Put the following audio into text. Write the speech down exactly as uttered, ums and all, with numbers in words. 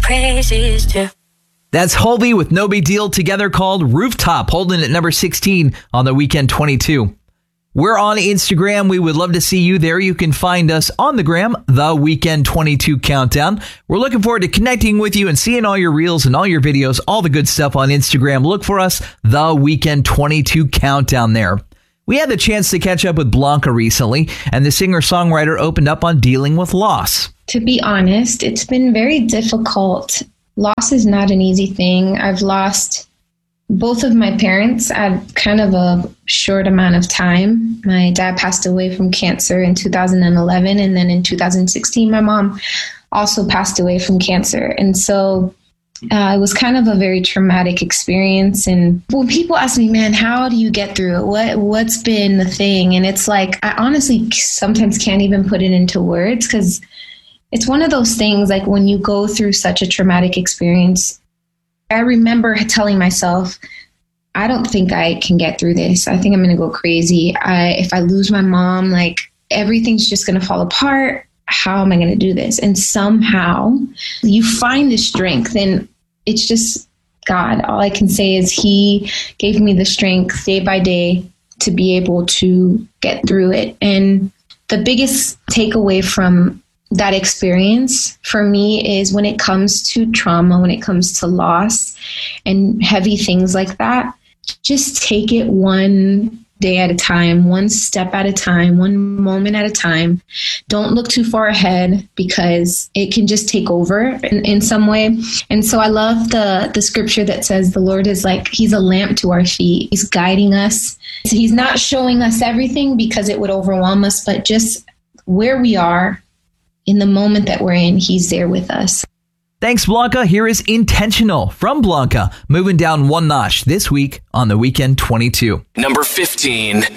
praises too. That's Holby with No Big Deal together called Rooftop, holding at number sixteen on the Weekend twenty-two. We're on Instagram. We would love to see you there. You can find us on the gram, The Weekend twenty-two Countdown. We're looking forward to connecting with you and seeing all your reels and all your videos, all the good stuff on Instagram. Look for us, The Weekend twenty-two Countdown there. We had the chance to catch up with Blanca recently, and the singer-songwriter opened up on dealing with loss. To be honest, it's been very difficult. Loss is not an easy thing. I've lost both of my parents at kind of a short amount of time. My dad passed away from cancer in two thousand eleven, and then in two thousand sixteen, my mom also passed away from cancer. And so uh, it was kind of a very traumatic experience. And when people ask me, man, how do you get through it? What, what's been the thing? And it's like, I honestly sometimes can't even put it into words, because it's one of those things, like when you go through such a traumatic experience, I remember telling myself, I don't think I can get through this. I think I'm going to go crazy. I, if I lose my mom, like everything's just going to fall apart. How am I going to do this? And somehow you find the strength, and it's just God. All I can say is He gave me the strength day by day to be able to get through it. And the biggest takeaway from that experience for me is when it comes to trauma, when it comes to loss and heavy things like that, just take it one day at a time, one step at a time, one moment at a time. Don't look too far ahead, because it can just take over in, in some way. And so I love the, the scripture that says the Lord is like, He's a lamp to our feet. He's guiding us. So He's not showing us everything because it would overwhelm us, but just where we are, in the moment that we're in, He's there with us. Thanks, Blanca. Here is Intentional from Blanca, moving down one notch this week on the Weekend twenty-two. Number fifteen.